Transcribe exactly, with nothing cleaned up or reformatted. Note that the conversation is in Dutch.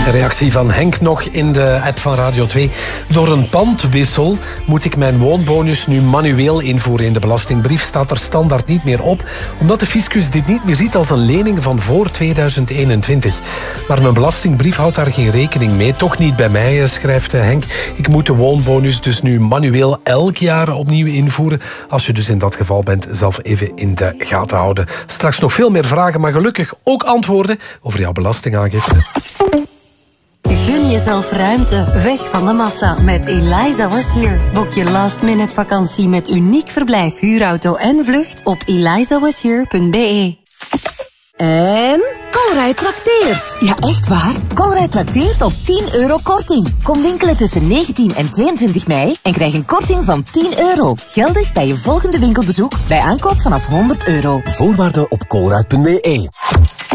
Reactie van Henk nog in de app van Radio twee. Door een pandwissel moet ik mijn woonbonus nu manueel invoeren in de belastingbrief. Staat er standaard niet meer op, omdat de fiscus dit niet meer ziet als een lening van voor tweeduizend eenentwintig. Maar mijn belastingbrief houdt daar geen rekening mee. Toch niet bij mij, schrijft Henk. Ik moet de woonbonus dus nu manueel elk jaar opnieuw invoeren. Als je dus in dat geval bent, zelf even in de gaten houden. Straks nog veel meer vragen, maar gelukkig ook antwoorden over jouw belastingaangifte. Gun jezelf ruimte, weg van de massa met Eliza Was Here. Boek je last minute vakantie met uniek verblijf, huurauto en vlucht op eliza was here punt b e. En Colruyt trakteert. Ja, echt waar? Colruyt trakteert op tien euro korting. Kom winkelen tussen negentien en tweeëntwintig mei en krijg een korting van tien euro. Geldig bij je volgende winkelbezoek bij aankoop vanaf honderd euro. Voorwaarden op colruyt punt b e.